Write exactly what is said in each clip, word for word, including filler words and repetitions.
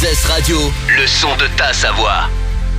S Radio, le son de ta Savoie.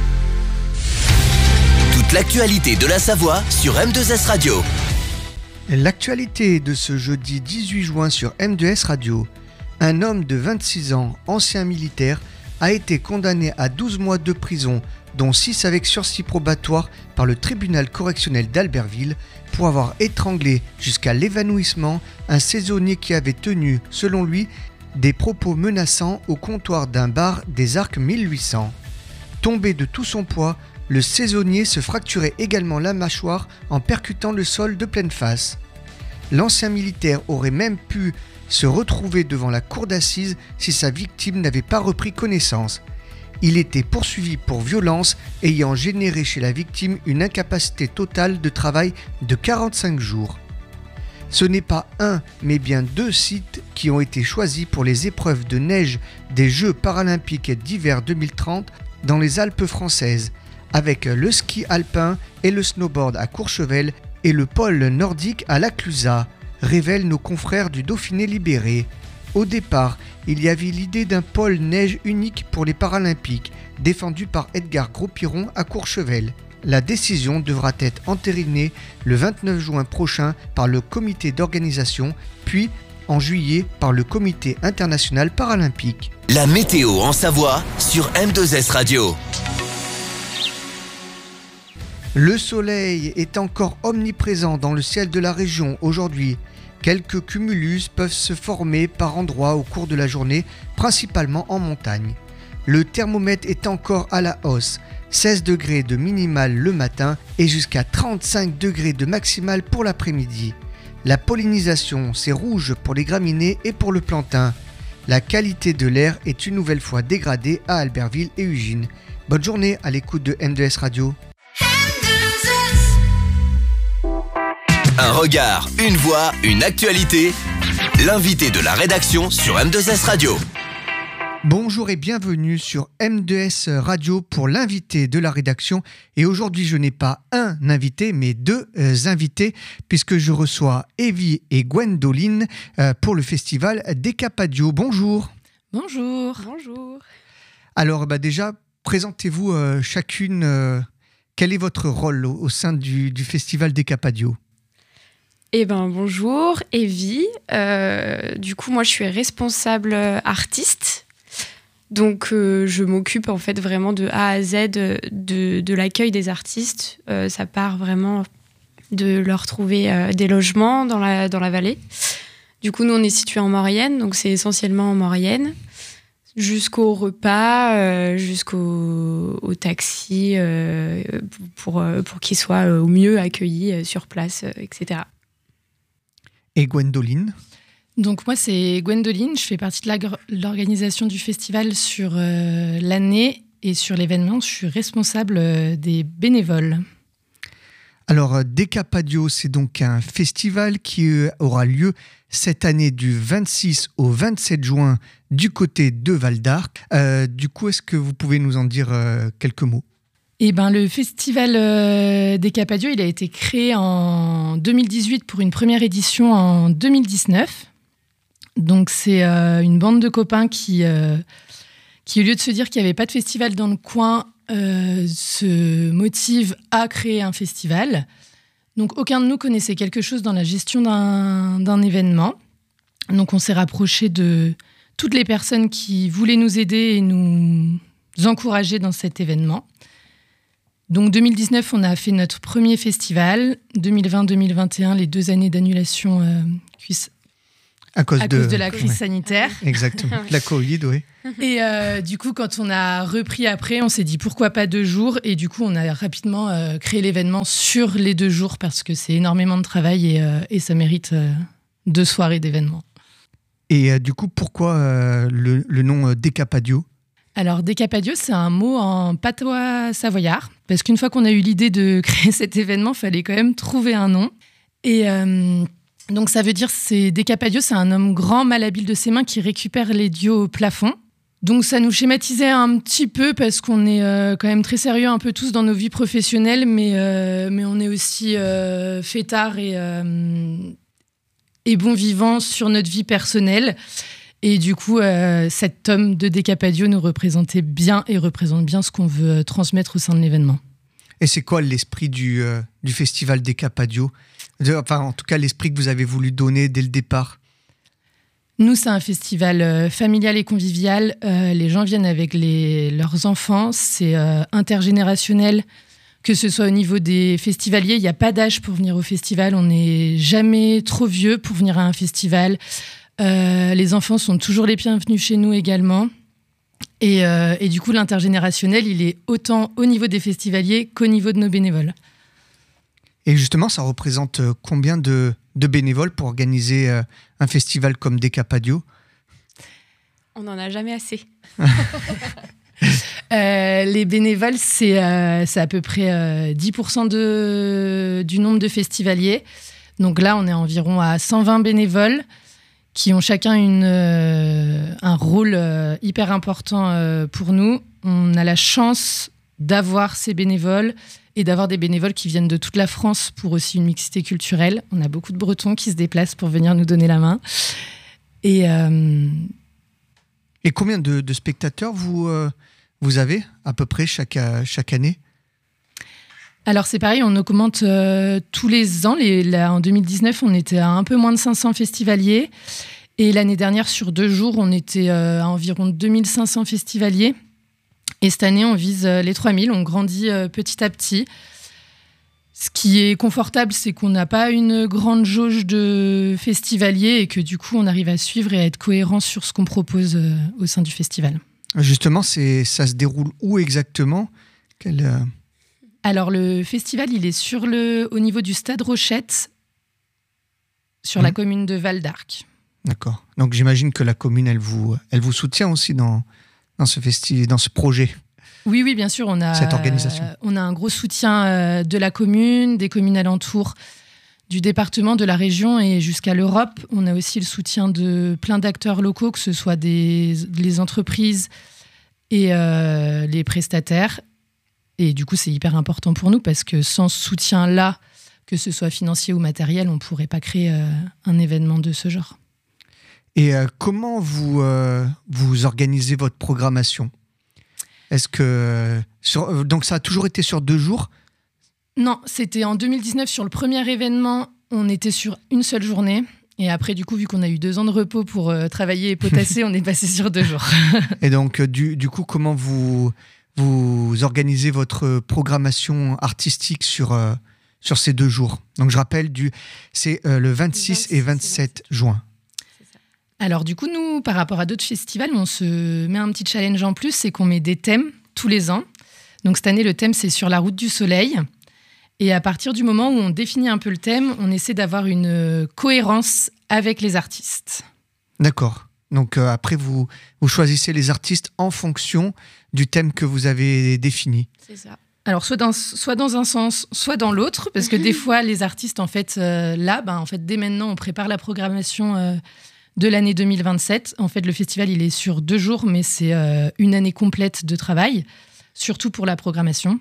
Toute l'actualité de la Savoie sur M deux S Radio. L'actualité de ce jeudi dix-huit juin sur M deux S Radio. Un homme de vingt-six ans, ancien militaire, a été condamné à douze mois de prison, dont six avec sursis probatoire par le tribunal correctionnel d'Albertville, pour avoir étranglé jusqu'à l'évanouissement un saisonnier qui avait tenu, selon lui, des propos menaçants au comptoir d'un bar des Arcs mille huit cents. Tombé de tout son poids, le saisonnier se fracturait également la mâchoire en percutant le sol de pleine face. L'ancien militaire aurait même pu se retrouver devant la cour d'assises si sa victime n'avait pas repris connaissance. Il était poursuivi pour violence ayant généré chez la victime une incapacité totale de travail de quarante-cinq jours. Ce n'est pas un, mais bien deux sites qui ont été choisis pour les épreuves de neige des Jeux paralympiques d'hiver deux mille trente dans les Alpes françaises, avec le ski alpin et le snowboard à Courchevel et le pôle nordique à La Clusaz, révèlent nos confrères du Dauphiné libéré. Au départ, il y avait l'idée d'un pôle neige unique pour les Paralympiques, défendu par Edgar Gros-Piron à Courchevel. La décision devra être entérinée le vingt-neuf juin prochain par le comité d'organisation, puis en juillet par le comité international paralympique. La météo en Savoie sur M deux S Radio. Le soleil est encore omniprésent dans le ciel de la région aujourd'hui. Quelques cumulus peuvent se former par endroits au cours de la journée, principalement en montagne. Le thermomètre est encore à la hausse, seize degrés de minimal le matin et jusqu'à trente-cinq degrés de maximal pour l'après-midi. La pollinisation, c'est rouge pour les graminées et pour le plantain. La qualité de l'air est une nouvelle fois dégradée à Albertville et Ugine. Bonne journée à l'écoute de M deux S Radio. Un regard, une voix, une actualité. L'invité de la rédaction sur M deux S Radio. Bonjour et bienvenue sur M deux S Radio pour l'invité de la rédaction. Et aujourd'hui, je n'ai pas un invité, mais deux euh, invités, puisque je reçois Evie et Gwendoline euh, pour le festival Décapadio. Bonjour. Bonjour. Bonjour. Alors bah déjà, présentez-vous euh, chacune. Euh, quel est votre rôle au, au sein du, du festival Décapadio ? Eh ben bonjour, Evie. Euh, du coup, moi, je suis responsable artiste. Donc, euh, je m'occupe en fait vraiment de A à Z de, de l'accueil des artistes. Euh, ça part vraiment de leur trouver euh, des logements dans la, dans la vallée. Du coup, nous, on est situé en Maurienne, donc c'est essentiellement en Maurienne. Jusqu'au repas, euh, jusqu'au au taxi, euh, pour, pour qu'ils soient au mieux accueillis sur place, euh, et cetera. Et Gwendoline ? Donc moi, c'est Gwendoline. Je fais partie de la, l'organisation du festival sur euh, l'année et sur l'événement. Je suis responsable euh, des bénévoles. Alors, Décapadio, c'est donc un festival qui euh, aura lieu cette année du vingt-six au vingt-sept juin du côté de Val-d'Arc. Euh, du coup, est-ce que vous pouvez nous en dire euh, quelques mots ? Eh ben, le festival euh, Décapadio, il a été créé en deux mille dix-huit pour une première édition en deux mille dix-neuf. Donc, c'est euh, une bande de copains qui, euh, qui, au lieu de se dire qu'il n'y avait pas de festival dans le coin, euh, se motive à créer un festival. Donc, aucun de nous connaissait quelque chose dans la gestion d'un, d'un événement. Donc, on s'est rapproché de toutes les personnes qui voulaient nous aider et nous encourager dans cet événement. Donc deux mille dix-neuf, on a fait notre premier festival. deux mille vingt deux mille vingt et un, les deux années d'annulation euh, cuisse, à, cause, à de... cause de la crise ouais. sanitaire. Exactement, la Covid, oui. Et euh, du coup, quand on a repris après, on s'est dit pourquoi pas deux jours. Et du coup, on a rapidement euh, créé l'événement sur les deux jours parce que c'est énormément de travail et, euh, et ça mérite euh, deux soirées d'événement. Et euh, du coup, pourquoi euh, le, le nom euh, Décapadio ? Alors, Décapadio, c'est un mot en patois savoyard, parce qu'une fois qu'on a eu l'idée de créer cet événement, il fallait quand même trouver un nom. Et euh, donc, ça veut dire, c'est Décapadio, c'est un homme grand, malhabile de ses mains, qui récupère les dieux au plafond. Donc, ça nous schématisait un petit peu, parce qu'on est euh, quand même très sérieux un peu tous dans nos vies professionnelles, mais, euh, mais on est aussi euh, fêtards et, euh, et bons vivants sur notre vie personnelle. Et du coup, euh, cet tome de Decapadio nous représentait bien et représente bien ce qu'on veut transmettre au sein de l'événement. Et c'est quoi l'esprit du, euh, du festival Decapadio ? de, Enfin, en tout cas, l'esprit que vous avez voulu donner dès le départ. Nous, c'est un festival euh, familial et convivial. Euh, les gens viennent avec les, leurs enfants. C'est euh, intergénérationnel, que ce soit au niveau des festivaliers. Il n'y a pas d'âge pour venir au festival. On n'est jamais trop vieux pour venir à un festival. Euh, les enfants sont toujours les bienvenus chez nous également. Et, euh, et du coup, l'intergénérationnel, il est autant au niveau des festivaliers qu'au niveau de nos bénévoles. Et justement, ça représente combien de, de bénévoles pour organiser euh, un festival comme Decapadio ? On n'en a jamais assez. euh, les bénévoles, c'est, euh, c'est à peu près euh, dix pour cent de, du nombre de festivaliers. Donc là, on est environ à cent vingt bénévoles qui ont chacun une, euh, un rôle euh, hyper important euh, pour nous. On a la chance d'avoir ces bénévoles et d'avoir des bénévoles qui viennent de toute la France pour aussi une mixité culturelle. On a beaucoup de Bretons qui se déplacent pour venir nous donner la main. Et, euh... et combien de, de spectateurs vous, euh, vous avez à peu près chaque, chaque année ? Alors c'est pareil, on augmente euh, tous les ans. Les, là, en deux mille dix-neuf, on était à un peu moins de cinq cents festivaliers. Et l'année dernière, sur deux jours, on était euh, à environ deux mille cinq cents festivaliers. Et cette année, on vise euh, les trois mille. On grandit euh, petit à petit. Ce qui est confortable, c'est qu'on n'a pas une grande jauge de festivaliers et que du coup, on arrive à suivre et à être cohérent sur ce qu'on propose euh, au sein du festival. Justement, c'est, ça se déroule où exactement ? Quel, euh... Alors, le festival, il est sur le, au niveau du Stade Rochette, sur mmh. la commune de Val d'Arc. D'accord. Donc, j'imagine que la commune, elle vous, elle vous soutient aussi dans, dans, ce festi- dans ce projet. Oui, oui, bien sûr. On a, cette organisation. Euh, on a un gros soutien euh, de la commune, des communes alentours, du département, de la région et jusqu'à l'Europe. On a aussi le soutien de plein d'acteurs locaux, que ce soit des, les entreprises et euh, les prestataires. Et du coup, c'est hyper important pour nous parce que sans ce soutien-là, que ce soit financier ou matériel, on ne pourrait pas créer euh, un événement de ce genre. Et euh, comment vous, euh, vous organisez votre programmation ? Est-ce que sur, donc ça a toujours été sur deux jours ? Non, c'était en deux mille dix-neuf sur le premier événement, on était sur une seule journée. Et après, du coup, vu qu'on a eu deux ans de repos pour euh, travailler et potasser, on est passé sur deux jours. Et donc, du, du coup, comment vous... vous organisez votre programmation artistique sur, euh, sur ces deux jours. Donc, je rappelle, du, c'est euh, le vingt-six, vingt-six et vingt-sept juin. C'est ça. Alors, du coup, nous, par rapport à d'autres festivals, on se met un petit challenge en plus, c'est qu'on met des thèmes tous les ans. Donc, cette année, le thème, c'est sur la route du soleil. Et à partir du moment où on définit un peu le thème, on essaie d'avoir une cohérence avec les artistes. D'accord. Donc euh, après, vous, vous choisissez les artistes en fonction du thème que vous avez défini. C'est ça. Alors, soit dans, soit dans un sens, soit dans l'autre, parce que des fois, les artistes, en fait, euh, là, ben, en fait, dès maintenant, on prépare la programmation euh, de l'année deux mille vingt-sept. En fait, le festival, il est sur deux jours, mais c'est euh, une année complète de travail, surtout pour la programmation.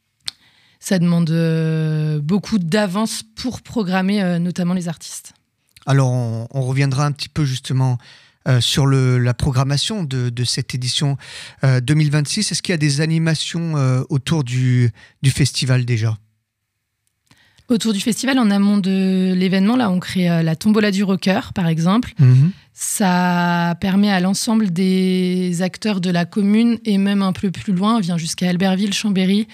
Ça demande euh, beaucoup d'avance pour programmer, euh, notamment les artistes. Alors, on, on reviendra un petit peu, justement... Euh, sur le, la programmation de, de cette édition euh, deux mille vingt-six. Est-ce qu'il y a des animations euh, autour du, du festival déjà ? Autour du festival, en amont de l'événement, là, on crée euh, la tombola du rocker, par exemple. Mmh. Ça permet à l'ensemble des acteurs de la commune et même un peu plus loin, on vient jusqu'à Albertville, Chambéry,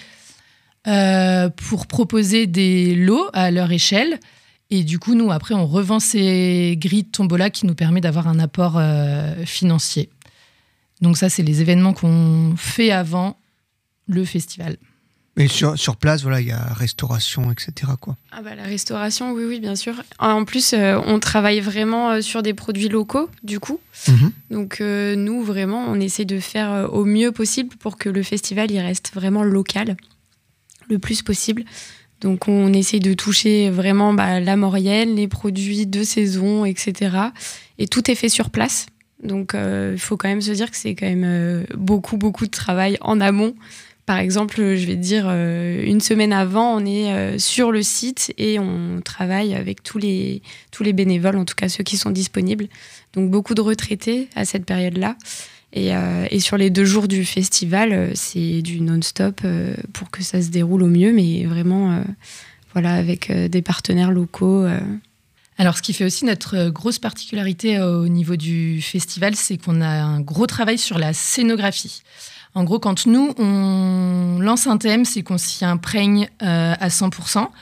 euh, pour proposer des lots à leur échelle. Et du coup, nous, après, on revend ces grilles de tombola qui nous permet d'avoir un apport euh, financier. Donc ça, c'est les événements qu'on fait avant le festival. Et sur, sur place, voilà, il y a restauration, et cetera, quoi. Ah bah, la restauration, oui, oui, bien sûr. En plus, euh, on travaille vraiment euh, sur des produits locaux, du coup. Mmh. Donc euh, nous, vraiment, on essaie de faire euh, au mieux possible pour que le festival, il reste vraiment local, le plus possible. Donc, on essaye de toucher vraiment bah, la Maurienne, les produits de saison, et cetera. Et tout est fait sur place. Donc, il euh, faut quand même se dire que c'est quand même euh, beaucoup, beaucoup de travail en amont par exemple, je vais te dire, euh, une semaine avant, on est euh, sur le site et on travaille avec tous les, tous les bénévoles, en tout cas ceux qui sont disponibles. Donc beaucoup de retraités à cette période-là. Et, euh, et sur les deux jours du festival, euh, c'est du non-stop euh, pour que ça se déroule au mieux, mais vraiment euh, voilà, avec euh, des partenaires locaux. Euh. Alors, ce qui fait aussi notre grosse particularité euh, au niveau du festival, c'est qu'on a un gros travail sur la scénographie. En gros, quand nous, on lance un thème, c'est qu'on s'y imprègne euh, à cent pour cent.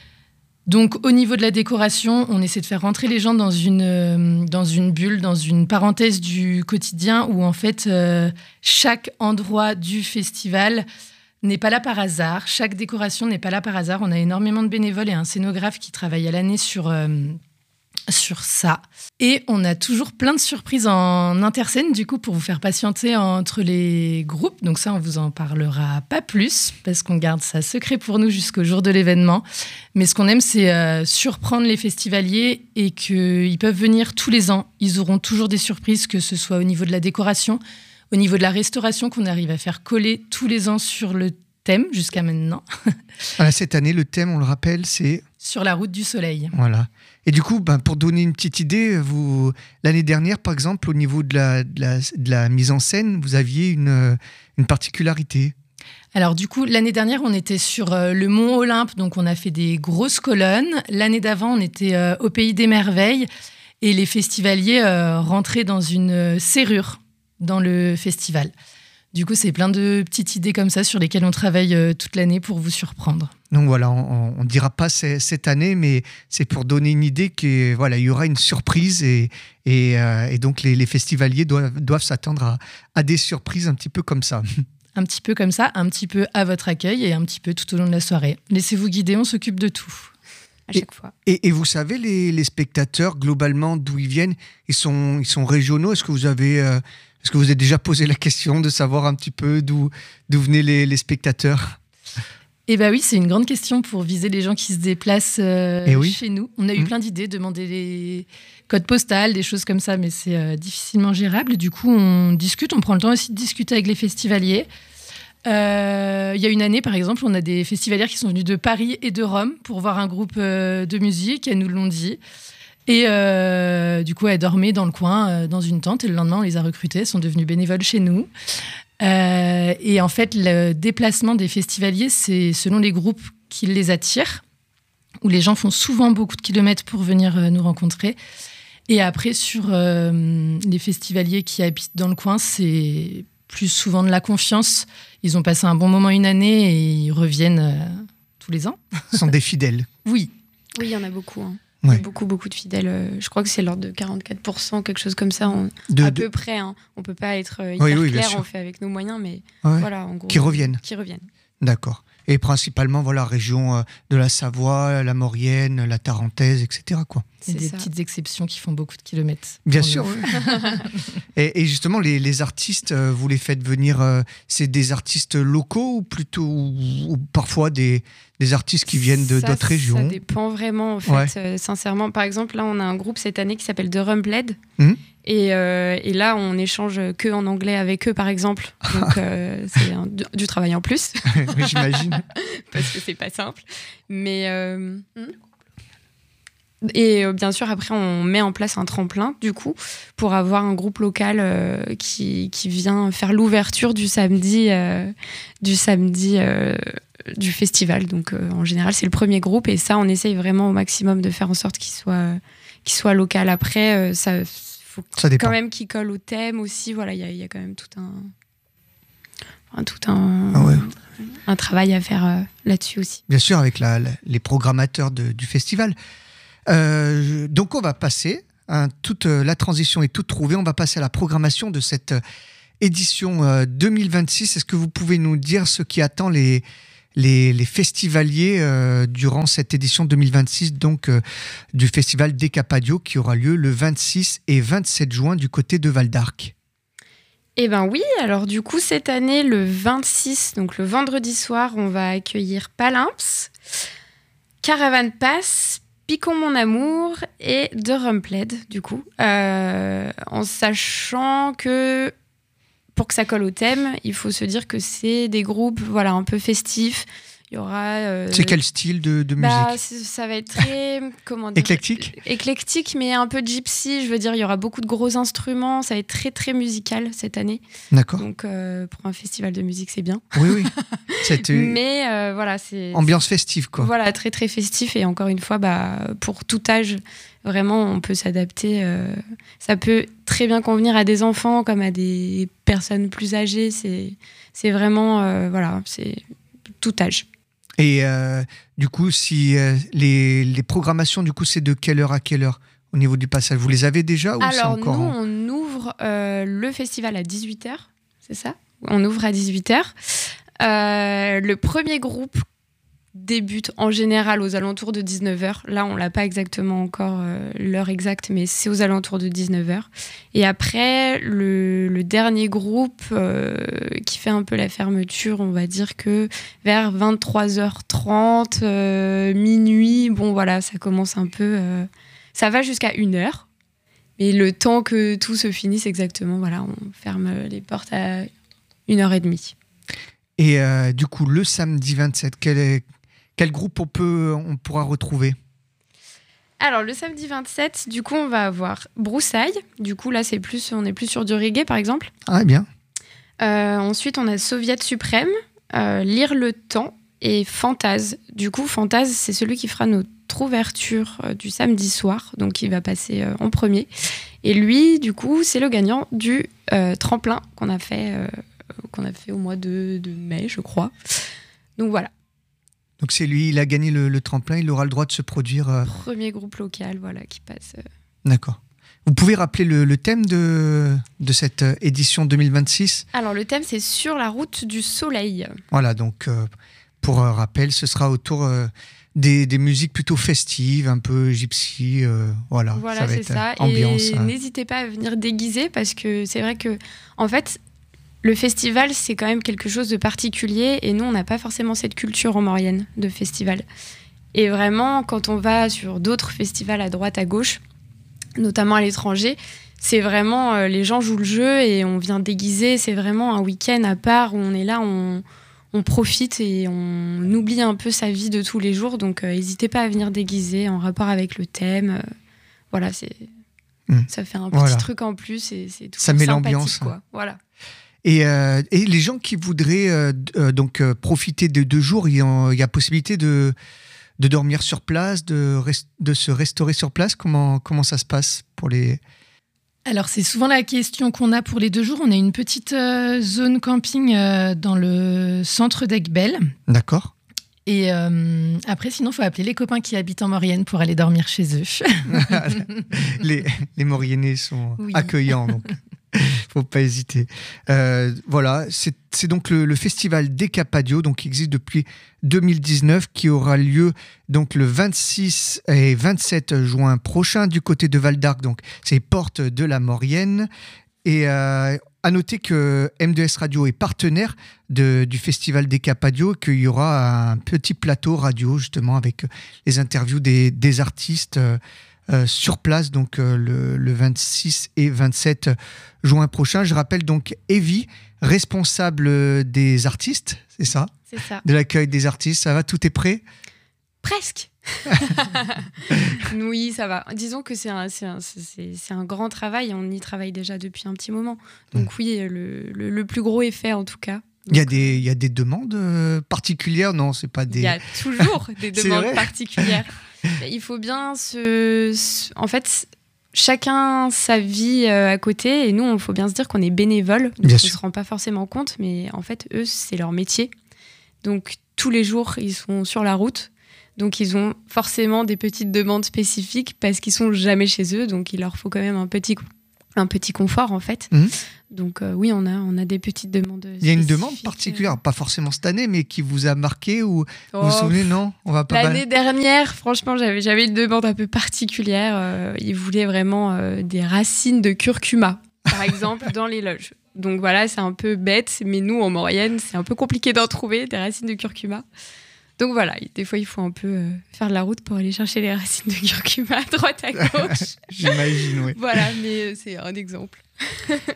Donc, au niveau de la décoration, on essaie de faire rentrer les gens dans une, euh, dans une bulle, dans une parenthèse du quotidien où, en fait, euh, chaque endroit du festival n'est pas là par hasard. Chaque décoration n'est pas là par hasard. On a énormément de bénévoles et un scénographe qui travaille à l'année sur, euh, sur ça. Et on a toujours plein de surprises en interscène, du coup, pour vous faire patienter entre les groupes. Donc ça, on vous en parlera pas plus, parce qu'on garde ça secret pour nous jusqu'au jour de l'événement. Mais ce qu'on aime, c'est euh, surprendre les festivaliers et qu'ils peuvent venir tous les ans. Ils auront toujours des surprises, que ce soit au niveau de la décoration, au niveau de la restauration, qu'on arrive à faire coller tous les ans sur le thème jusqu'à maintenant. Voilà, cette année, le thème, on le rappelle, c'est... Sur la route du soleil. Voilà. Et du coup, ben, pour donner une petite idée, vous, l'année dernière, par exemple, au niveau de la, de la, de la mise en scène, vous aviez une, une particularité. Alors du coup, l'année dernière, on était sur euh, le Mont Olympe, donc on a fait des grosses colonnes. L'année d'avant, on était euh, au Pays des Merveilles et les festivaliers euh, rentraient dans une euh, serrure dans le festival. Du coup, c'est plein de petites idées comme ça sur lesquelles on travaille euh, toute l'année pour vous surprendre. Donc voilà, on ne dira pas cette année, mais c'est pour donner une idée qu'il voilà, y aura une surprise et, et, euh, et donc les, les festivaliers doivent, doivent s'attendre à, à des surprises un petit peu comme ça. Un petit peu comme ça, un petit peu à votre accueil et un petit peu tout au long de la soirée. Laissez-vous guider, on s'occupe de tout. À chaque et, fois. Et, et vous savez, les, les spectateurs, globalement, d'où ils viennent, ils sont, ils sont régionaux. Est-ce que vous avez... Euh, Est-ce que vous avez déjà posé la question de savoir un petit peu d'où, d'où venaient les, les spectateurs ? Eh bien oui, c'est une grande question pour viser les gens qui se déplacent euh, eh oui. chez nous. On a eu mmh. plein d'idées, demander les codes postaux, des choses comme ça, mais c'est euh, difficilement gérable. Du coup, on discute, on prend le temps aussi de discuter avec les festivaliers. Euh, il y a une année, par exemple, on a des festivalières qui sont venus de Paris et de Rome pour voir un groupe euh, de musique, elles nous l'ont dit. Et euh, du coup, elles dormaient dans le coin, euh, dans une tente. Et le lendemain, on les a recrutées. Elles sont devenues bénévoles chez nous. Euh, et en fait, le déplacement des festivaliers, c'est selon les groupes qui les attirent, où les gens font souvent beaucoup de kilomètres pour venir euh, nous rencontrer. Et après, sur euh, les festivaliers qui habitent dans le coin, c'est plus souvent de la confiance. Ils ont passé un bon moment une année et ils reviennent euh, tous les ans. Ce sont des fidèles. Oui. Oui, il y en a beaucoup, hein. Ouais. Beaucoup, beaucoup de fidèles. Je crois que c'est l'ordre de quarante-quatre pour cent, quelque chose comme ça, on, de, à de... peu près. Hein. On ne peut pas être hyper oui, oui, clair, on fait avec nos moyens, mais ouais. voilà, en gros. Qui reviennent. Qui reviennent. D'accord. Et principalement, voilà, région euh, de la Savoie, la Maurienne, la Tarentaise, et cetera, quoi. C'est des ça. Petites exceptions qui font beaucoup de kilomètres. Bien sûr. Oui. et, et justement, les, les artistes, euh, vous les faites venir, euh, c'est des artistes locaux ou plutôt, ou, ou parfois des, des artistes qui viennent de, ça, d'autres régions? Ça dépend vraiment, en fait, ouais. euh, sincèrement. Par exemple, là, on a un groupe cette année qui s'appelle The Rumpled. Mmh. Et, euh, et là, on échange que en anglais avec eux, par exemple. Donc, euh, c'est un, du, du travail en plus. Oui, j'imagine. Parce que c'est pas simple. Mais... Euh, et euh, bien sûr, après, on met en place un tremplin, du coup, pour avoir un groupe local euh, qui, qui vient faire l'ouverture du samedi, euh, du, samedi euh, du festival. Donc, euh, en général, c'est le premier groupe. Et ça, on essaye vraiment au maximum de faire en sorte qu'il soit, qu'il soit local. Après, euh, ça... faut ça dépend. Quand même qu'il colle au thème aussi. Voilà, il y, y a quand même tout un, enfin, tout un, ah ouais. un travail à faire euh, là-dessus aussi. Bien sûr, avec la, la, les programmateurs de, du festival. Euh, donc, on va passer. Hein, toute euh, la transition est toute trouvée. On va passer à la programmation de cette euh, édition euh, deux mille vingt-six. Est-ce que vous pouvez nous dire ce qui attend les Les, les festivaliers euh, durant cette édition deux mille vingt-six, donc euh, du festival Decapadio qui aura lieu le vingt-six et vingt-sept juin du côté de Val d'Arc. Eh bien oui, alors du coup cette année le vingt-six, donc le vendredi soir, on va accueillir Palymps, Caravane Pass, Picon mon amour et The Rumpled du coup, euh, en sachant que pour que ça colle au thème, il faut se dire que c'est des groupes voilà, un peu festifs. Il y aura. Euh, c'est quel style de, de bah, musique? Ça va être très. Comment dire, éclectique? Éclectique, mais un peu gypsy. Je veux dire, il y aura beaucoup de gros instruments. Ça va être très, très musical cette année. D'accord. Donc, euh, pour un festival de musique, c'est bien. Oui, oui. Cette, mais euh, voilà, c'est. Ambiance festive, quoi. Voilà, très, très festif. Et encore une fois, bah, pour tout âge, vraiment, on peut s'adapter. Euh, ça peut très bien convenir à des enfants comme à des personnes plus âgées. C'est, c'est vraiment. Euh, voilà, c'est tout âge. Et euh, du coup, si euh, les, les programmations, du coup, c'est de quelle heure à quelle heure au niveau du passage? Vous les avez déjà ou Alors, c'est encore nous, en... on ouvre euh, le festival à dix-huit heures, c'est ça? On ouvre à dix-huit heures. Euh, le premier groupe débute en général aux alentours de dix-neuf heures. Là, on l'a pas exactement encore euh, l'heure exacte, mais c'est aux alentours de dix-neuf heures. Et après, le, le dernier groupe euh, qui fait un peu la fermeture, on va dire que vers vingt-trois heures trente, euh, minuit, bon voilà, ça commence un peu... Euh, ça va jusqu'à une heure. Mais le temps que tout se finisse exactement, voilà, on ferme les portes à une heure et demie. Et euh, du coup, le samedi vingt-sept, quel, est, quel groupe on, peut, on pourra retrouver? Alors, le samedi vingt-sept, du coup, on va avoir Broussailles. Du coup, là, c'est plus, on est plus sur du reggae, par exemple. Ah, bien. Euh, ensuite, on a Soviet Suprême, euh, Lire le temps et Fantase. Du coup, Fantase, c'est celui qui fera notre ouverture euh, du samedi soir. Donc, il va passer euh, en premier. Et lui, du coup, c'est le gagnant du euh, tremplin qu'on a fait... Euh, qu'on a fait au mois de, de mai, je crois. Donc voilà. Donc c'est lui, il a gagné le, le tremplin, il aura le droit de se produire... Euh... Premier groupe local, voilà, qui passe. Euh... D'accord. Vous pouvez rappeler le, le thème de, de cette édition deux mille vingt-six? Alors le thème, c'est Sur la route du soleil. Voilà, donc euh, pour euh, rappel, ce sera autour euh, des, des musiques plutôt festives, un peu gypsy, euh, voilà. Voilà, ça va c'est être, ça. ambiance, Et hein. N'hésitez pas à venir déguiser parce que c'est vrai que, en fait... Le festival, c'est quand même quelque chose de particulier et nous, on n'a pas forcément cette culture en Maurienne de festival. Et vraiment, quand on va sur d'autres festivals à droite, à gauche, notamment à l'étranger, c'est vraiment, euh, les gens jouent le jeu et on vient déguiser. C'est vraiment un week-end à part où on est là, on, on profite et on oublie un peu sa vie de tous les jours. Donc, euh, n'hésitez pas à venir déguiser en rapport avec le thème. Euh, voilà, c'est, mmh. ça fait un petit voilà. truc en plus et c'est tout ça met l'ambiance, quoi. Voilà. Et, euh, et les gens qui voudraient euh, euh, donc euh, profiter de deux jours, il y a, il y a possibilité de, de dormir sur place, de, rest, de se restaurer sur place. Comment, comment ça se passe pour les... Alors, c'est souvent la question qu'on a pour les deux jours. On a une petite euh, zone camping euh, dans le centre d'Aiguebelle. D'accord. Et euh, après, sinon, il faut appeler les copains qui habitent en Maurienne pour aller dormir chez eux. les, les Mauriennais sont oui. accueillants, donc faut pas hésiter. Euh, voilà, c'est, c'est donc le, le festival Decapadio, donc qui existe depuis deux mille dix-neuf, qui aura lieu donc le vingt-six et vingt-sept juin prochain du côté de Val d'Arc, donc c'est porte de la Maurienne. Et euh, à noter que M deux S Radio est partenaire de, du festival Decapadio, qu'il y aura un petit plateau radio justement avec les interviews des, des artistes euh, euh, sur place, donc euh, le, le vingt-six et vingt-sept juin prochain. Je rappelle donc Evie, responsable des artistes, c'est ça? C'est ça. De l'accueil des artistes, ça va? Tout est prêt? Presque. Oui, ça va. Disons que c'est un, c'est, un, c'est, c'est un grand travail. On y travaille déjà depuis un petit moment. Donc mmh. oui, le, le, le plus gros est fait en tout cas. Il y, a des, il y a des demandes particulières? Non, c'est pas des... Il y a toujours des demandes particulières. Il faut bien se... se en fait, chacun sa vie à côté. Et nous, il faut bien se dire qu'on est bénévoles. Donc bien on ne se rend pas forcément compte. Mais en fait, eux, c'est leur métier. Donc tous les jours, ils sont sur la route. Donc, ils ont forcément des petites demandes spécifiques parce qu'ils sont jamais chez eux. Donc, il leur faut quand même un petit, un petit confort, en fait. Mmh. Donc, euh, oui, on a, on a des petites demandes spécifiques. Il y a une demande particulière, pas forcément cette année, mais qui vous a marqué ou oh, vous vous souvenez? Non, on va pas... L'année dernière, franchement, j'avais, j'avais une demande un peu particulière. Euh, ils voulaient vraiment euh, des racines de curcuma, par exemple, dans les loges. Donc, voilà, c'est un peu bête. Mais nous, en Maurienne, c'est un peu compliqué d'en trouver, des racines de curcuma. Donc voilà, des fois, il faut un peu euh, faire de la route pour aller chercher les racines de curcuma à droite, à gauche. J'imagine, oui. Voilà, mais euh, c'est un exemple.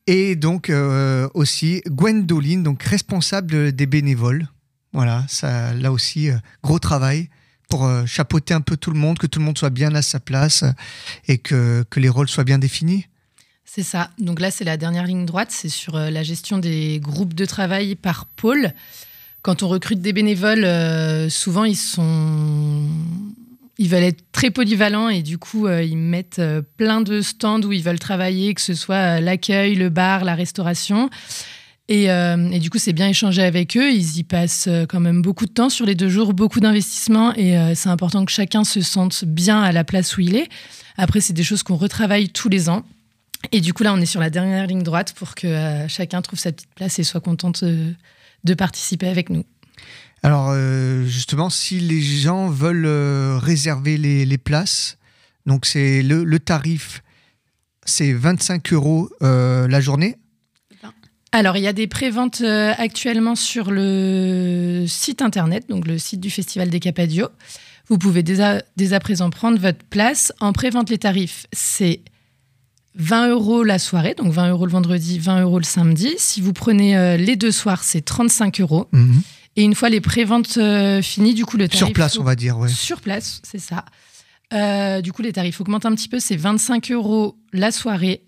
Et donc euh, aussi Gwendoline, donc responsable des bénévoles. Voilà, ça, là aussi, euh, gros travail pour euh, chapeauter un peu tout le monde, que tout le monde soit bien à sa place euh, et que, que les rôles soient bien définis. C'est ça. Donc là, c'est la dernière ligne droite. C'est sur euh, la gestion des groupes de travail par pôle. Quand on recrute des bénévoles, euh, souvent, ils sont... Ils veulent être très polyvalents et du coup, euh, ils mettent euh, plein de stands où ils veulent travailler, que ce soit euh, l'accueil, le bar, la restauration. Et, euh, et du coup, c'est bien échanger avec eux. Ils y passent euh, quand même beaucoup de temps sur les deux jours, beaucoup d'investissement. Et euh, c'est important que chacun se sente bien à la place où il est. Après, c'est des choses qu'on retravaille tous les ans. Et du coup, là, on est sur la dernière ligne droite pour que euh, chacun trouve sa petite place et soit content de, de participer avec nous. Alors, euh, justement, si les gens veulent euh, réserver les, les places, donc c'est le, le tarif, c'est vingt-cinq euros euh, la journée. Alors, il y a des préventes euh, actuellement sur le site internet, donc le site du Festival des Capadios. Vous pouvez dès à, dès à présent prendre votre place. En prévente, les tarifs, c'est vingt euros la soirée, donc vingt euros le vendredi, vingt euros le samedi. Si vous prenez euh, les deux soirs, c'est trente-cinq euros. Mmh. Et une fois les préventes euh, finies, du coup, le tarif... Sur place, on va dire, ouais. Sur place, c'est ça. Euh, du coup, les tarifs augmentent un petit peu. C'est vingt-cinq euros la soirée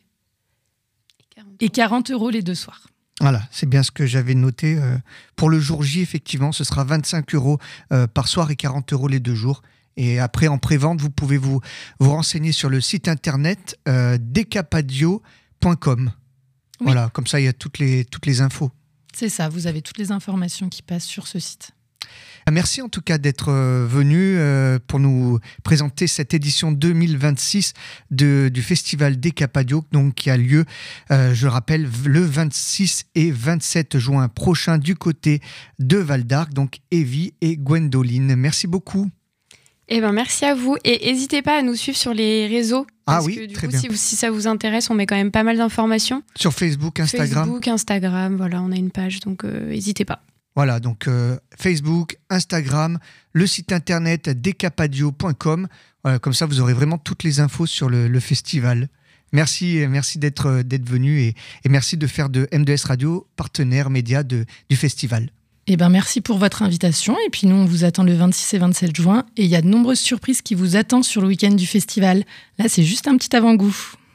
et quarante euros les deux soirs. Voilà, c'est bien ce que j'avais noté. Euh, pour le jour J, effectivement, ce sera vingt-cinq euros euh, par soir et quarante euros les deux jours. Et après, en pré-vente, vous pouvez vous, vous renseigner sur le site internet euh, decapadio point com. Oui. Voilà, comme ça, il y a toutes les, toutes les infos. C'est ça, vous avez toutes les informations qui passent sur ce site. Merci en tout cas d'être venu euh, pour nous présenter cette édition deux mille vingt-six de, du Festival des Capadios, donc qui a lieu, euh, je le rappelle, le vingt-six et vingt-sept juin prochain du côté de Val d'Arc, donc Evie et Gwendoline. Merci beaucoup. Eh ben, merci à vous et n'hésitez pas à nous suivre sur les réseaux. Ah oui, que, du très coup, bien. Si, vous, si ça vous intéresse, on met quand même pas mal d'informations. Sur Facebook, Instagram. Facebook, Instagram, voilà, on a une page, donc n'hésitez euh, pas. Voilà, donc euh, Facebook, Instagram, le site internet decapadio point com. Voilà, comme ça, vous aurez vraiment toutes les infos sur le, le festival. Merci, merci d'être, d'être venu et, et merci de faire de M deux S Radio partenaire média de, du festival. Eh ben, merci pour votre invitation. Et puis nous, on vous attend le vingt-six et vingt-sept juin. Et il y a de nombreuses surprises qui vous attendent sur le week-end du festival. Là, c'est juste un petit avant-goût.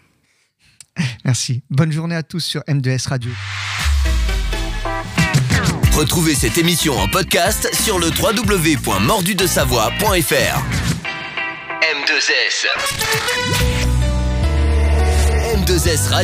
Merci. Bonne journée à tous sur M deux S Radio. Retrouvez cette émission en podcast sur le w w w point mordu de savoie point f r. M deux S. M deux S Radio.